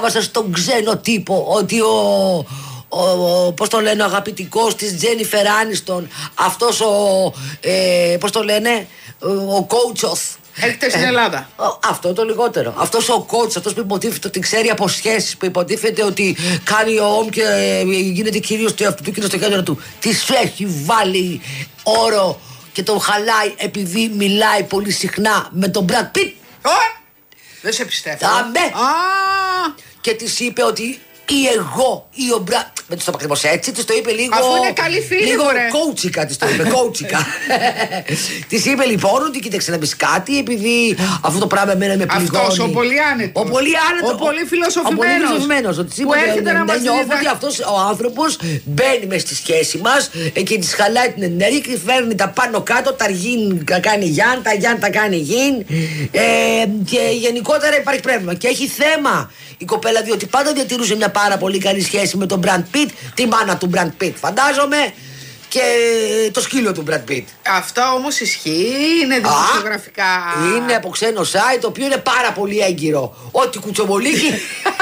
Στον ξένο τύπο ότι πώς το λένε, ο αγαπητικός της Τζένιφερ Άνιστον, αυτός πώς το λένε, ο κόουτσος έρχεται στην Ελλάδα. Αυτό το λιγότερο. Αυτός ο κόουτσος, αυτός που υποτίθεται ότι ξέρει από σχέσεις, που υποτίθεται ότι κάνει ομ και γίνεται κυρίως του εαυτού του και στο κέντρο του, της έχει βάλει όρο και τον χαλάει επειδή μιλάει πολύ συχνά με τον Brad Pitt. Δεν σε πιστεύω. Και της είπε ότι ή εγώ ή ο Μπραντ. Δεν της το είπα ακριβώς έτσι, της το είπε λίγο. Αφού είναι καλή φίλη, λίγο κόουτσικα της το είπε, κόουτσικα. Της είπε λοιπόν ότι κοίταξε να πεις κάτι, επειδή αυτό το πράγμα εμένα με πληγώνει. Αυτός ο πολύ άνετος. Ο πολύ άνετος. Ο πολύ φιλοσοφημένος. Που έρχεται να μας νιώθω ότι αυτός ο άνθρωπος μπαίνει μες στη σχέση μας και της χαλάει την ενέργεια και φέρνει τα πάνω κάτω, τα αργήν τα κάνει γιάν, τα γιάν τα κάνει γιν. Και γενικότερα υπάρχει πρόβλημα. Και έχει θέμα η κοπέλα, διότι πάντα διατηρούσε μια πάρα πολύ καλή σχέση με τον Brad Pitt, τη μάνα του Brad Pitt, φαντάζομαι, και το σκύλο του Brad Pitt. Αυτά όμως ισχύει, είναι δημοσιογραφικά. Είναι από ξένο site, το οποίο είναι πάρα πολύ έγκυρο. Ό,τι κουτσομπολίκι.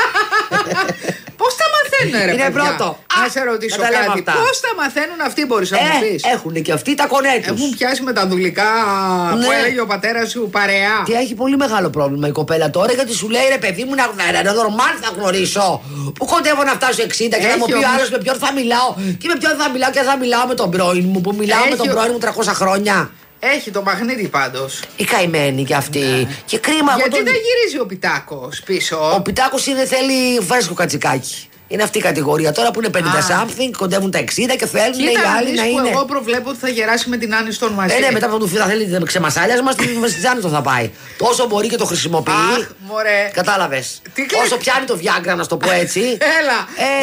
Πώς τα μαθαίνουν, ρε είναι παιδιά? Πρώτο. Να σε ρωτήσω κάτι. Πώς τα μαθαίνουν αυτοί, μπορείς να μου πεις? Έχουν και αυτοί τα κονέ τους. Έχουν πιάσει με τα δουλικά που έλεγε ο πατέρας σου παρεά. Και έχει πολύ μεγάλο πρόβλημα η κοπέλα τώρα, γιατί σου λέει, ρε παιδί μου, να νορμάλ θα γνωρίσω. Που κοντεύω να φτάσω 60 και να μου πει ο άλλος με ποιον θα μιλάω. Και με ποιον θα μιλάω, και θα μιλάω με τον πρώην μου, που μιλάω με τον πρώην μου 300 χρόνια. Έχει το μαγνήτη πάντως. Η καημένη κι αυτή. Και κρίμα. Γιατί δεν γυρίζει ο Πιτάκος πίσω? Ο Πιτάκος θέλει φρέσκο κατσικάκι. Είναι αυτή η κατηγορία τώρα που είναι 50 something, κοντεύουν τα 60 και θέλουν οι άλλοι να είναι. Εγώ προβλέπω ότι θα γεράσει με την Άνιστον μαζί. Ναι, μετά από το θα θέλει ξεμασάλιασμα, στην Άνιστον θα πάει. Τόσο μπορεί και το χρησιμοποιεί. Μωρέ. Κατάλαβες. Όσο πιάνει το Viagra, να το πω έτσι. Έλα.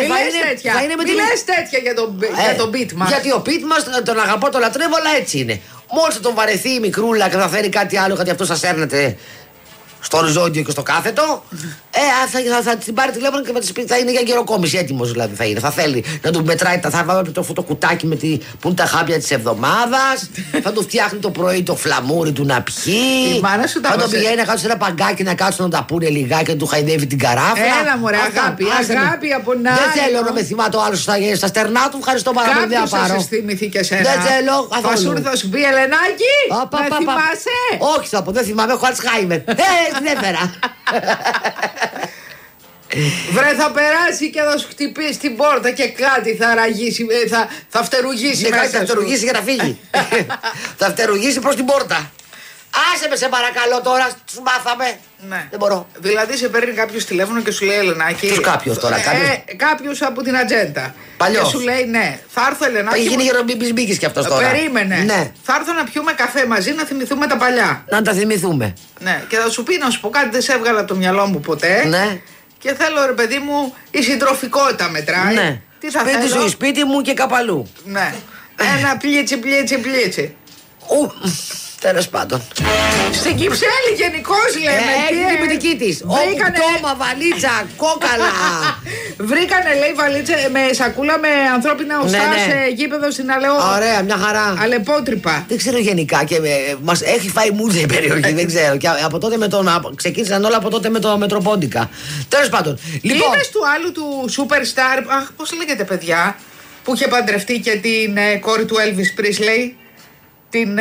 Μη λες τέτοια για τον beat μας. Γιατί ο beat μας τον αγαπώ, τον λατρεύω, αλλά έτσι είναι. Μόλις θα τον βαρεθεί η μικρούλα και θα φέρει κάτι άλλο, γιατί αυτό σας έρνεται στο οριζόντιο και στο κάθετο, θα την πάρει τηλέφωνο και θα είναι για γεροκόμιση, έτοιμος δηλαδή θα είναι. Θα θέλει να του μετράει, θα βάλει αυτό το κουτάκι που είναι τα χάπια της εβδομάδας, θα του φτιάχνει το πρωί το φλαμούρι του να πιει. Θα τον πηγαίνει να κάτσει σε ένα παγκάκι να κάτσουν να τα πούνε λιγάκι, να του χαϊδεύει την καράφλα. Έλα μωρέ, αγάπη από να. Δεν θέλω να με θυμάται ο άλλος στα στερνά του, ευχαριστώ πάρα πολύ. Κάποιος θα σε θυμηθεί και σένα. Δεν θέλω. Θα σου πει, Ελενάκη, δεν θυμάσαι? Όχι, θα πω, δεν θυμάμαι, έχω Αλτσχάιμερ. Δεν έφερα. Βρε, θα περάσει και θα σου χτυπήσει την πόρτα και κάτι θα ραγίσει, θα φτερουγήσει μέσα. Θα φτερουγήσει για να φύγει. Θα φτερουγήσει προς την πόρτα. Άσε με σε παρακαλώ τώρα, σου μάθαμε. Ναι. Δεν μπορώ. Δηλαδή σε παίρνει κάποιος τηλέφωνο και σου λέει, Ελενάκη. Ποιος κάποιος τώρα, κάποιος από την ατζέντα. Παλιός. Και σου λέει, ναι, θα έρθω, Ελενάκη. Θα γίνει γερομπίμπης κι αυτός τώρα. Περίμενε. Ναι. Θα έρθω να πιούμε καφέ μαζί, να θυμηθούμε τα παλιά. Να τα θυμηθούμε. Ναι. Και θα σου πει, να σου πω κάτι, δεν σε έβγαλα από το μυαλό μου ποτέ. Ναι. Και θέλω, ρε παιδί μου, η συντροφικότητα μετράει. Ναι. Τι θα σπίτι θέλω? σου, σπίτι μου και καπαλού. Ναι. Ένα πλίτσι. Τέλος πάντων. Στην Κυψέλη γενικώς λέμε. Έχει την πιτική της. Πτώμα, βαλίτσα, κόκαλα. Βρήκανε, λέει, βαλίτσα με σακούλα με ανθρώπινα οστά σε γήπεδο στην Αλεό. Ωραία, μια χαρά. Αλεπότρυπα. Δεν ξέρω γενικά και μας έχει φάει μούτζα η περιοχή, δεν ξέρω. Και από τότε ξεκίνησαν όλα από τότε με το Μετροπόντικα. Τέλος πάντων. Λοιπόν. Είδες του άλλου του Superstar, αχ, πώς λέγεται παιδιά, που είχε παντρευτεί και την κόρη του Elvis Presley. Την.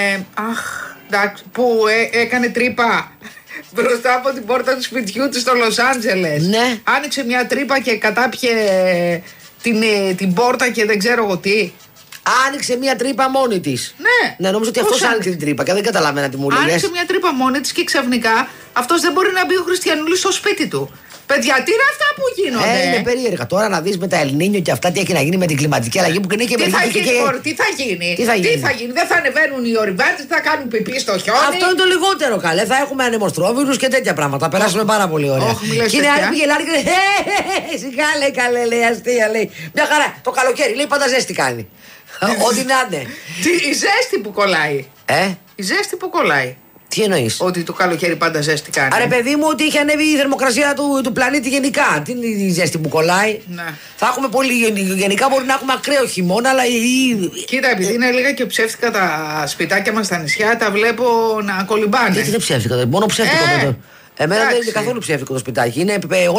Που έκανε τρύπα μπροστά από την πόρτα του σπιτιού του στο Λος Άντζελες. Ναι. Άνοιξε μια τρύπα και κατάπιε την πόρτα και δεν ξέρω εγώ τι. Άνοιξε μια τρύπα μόνη της. Ναι. Ναι, νομίζω ότι αυτός άνοιξε την τρύπα και δεν καταλάβαινα τι μου λέγες. Άνοιξε μια τρύπα μόνη της και ξαφνικά αυτός δεν μπορεί να μπει ο Χριστιανούλης στο σπίτι του. Παιδιά, τι είναι αυτά που γίνονται? Είναι περίεργα. Τώρα να δεις με τα Ελνίνιο και αυτά τι έχει να γίνει με την κλιματική αλλαγή που είναι και με τι θα γίνει? Δεν θα ανεβαίνουν οι ορειβάτες, θα κάνουν πιπί στο χιόνι. Αυτό είναι το λιγότερο καλέ. Θα έχουμε ανεμοστρόβιλους και τέτοια πράγματα. Θα περάσουμε πάρα πολύ ωραία. Και είναι άλλοι που γελάνε και λέει σιγά λέει καλέ, λέει αστεία, λέει. Μια χαρά. Το καλοκαίρι λέει πάντα ζέστη κάνει. Ό,τι να είναι. Η ζέστη που κολλάει. Η ζέστη που κολλάει. Τι εννοείς? Ότι το καλοκαίρι πάντα ζέστη κάνει. Άρα, παιδί μου, ότι είχε ανέβει η θερμοκρασία του πλανήτη γενικά. Τι είναι η ζέστη που κολλάει? Ναι. Θα έχουμε πολύ. Γενικά μπορεί να έχουμε ακραίο χειμώνα, αλλά. Κοίτα, επειδή είναι λίγα και ψεύτικα τα σπιτάκια μας στα νησιά, τα βλέπω να κολυμπάνε. Γιατί είναι ψεύτικα, μόνο ψεύτικο. Εμένα δεν είναι καθόλου ψεύτικο το σπιτάκι. Είναι